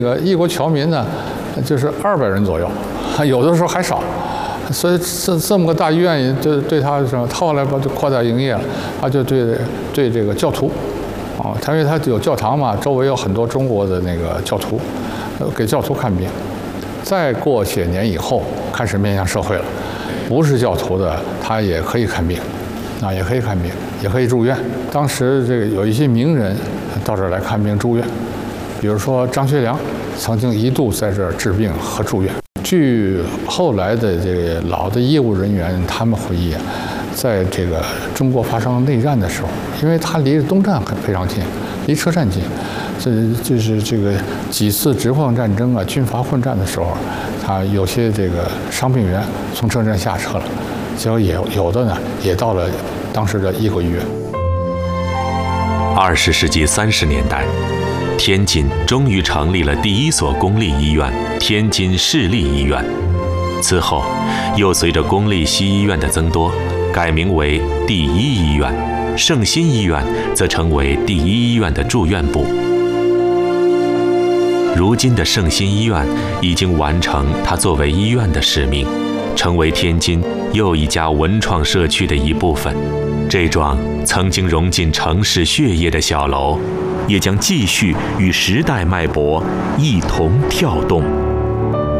异国侨民呢，就是200人左右，有的时候还少。所以这么个大医院，就对他什么，他后来就扩大营业了，他就对这个教徒，他因为他有教堂嘛，周围有很多中国的那个教徒，给教徒看病。再过些年以后，开始面向社会了，不是教徒的他也可以看病，也可以看病，也可以住院。当时这个有一些名人到这儿来看病住院，比如说张学良曾经一度在这儿治病和住院。据后来的这个老的医务人员他们回忆，在这个中国发生内战的时候，因为它离东站非常近，离车站近，就是这个几次直奉战争啊、军阀混战的时候，他有些这个伤病员从车站下车了，结果有的呢也到了当时的医国医院。 20世纪30年代。天津终于成立了第一所公立医院——天津市立医院。此后，又随着公立西医院的增多，改名为第一医院，圣心医院则成为第一医院的住院部。如今的圣心医院已经完成它作为医院的使命，成为天津又一家文创社区的一部分。这幢曾经融进城市血液的小楼，也将继续与时代脉搏一同跳动。